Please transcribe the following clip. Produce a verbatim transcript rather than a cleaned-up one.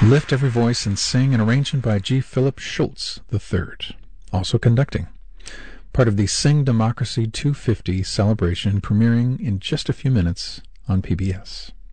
Lift Every Voice and Sing, an arrangement by G. Philip Schultz the third, also conducting. Part of the Sing Democracy two fifty celebration, premiering in just a few minutes on P B S.